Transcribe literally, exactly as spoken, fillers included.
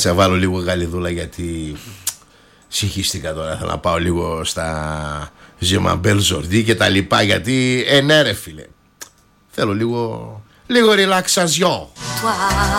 Κάτσε να βάλω λίγο γαλιδούλα γιατί συγχύστηκα τώρα. Θέλω να πάω λίγο στα Ζεμαμπέλ Ζορντί και τα λοιπά. Γιατί ε ναι ρε φίλε, θέλω λίγο, λίγο relaxation.